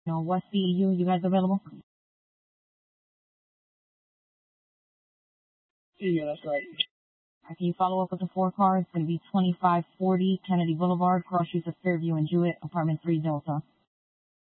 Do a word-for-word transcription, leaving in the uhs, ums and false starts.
You know, what C E U you guys available? Yeah, that's right. Can you follow up with the four car? It's going to be twenty-five forty Kennedy Boulevard, cross streets of Fairview and Jewett, apartment three Delta.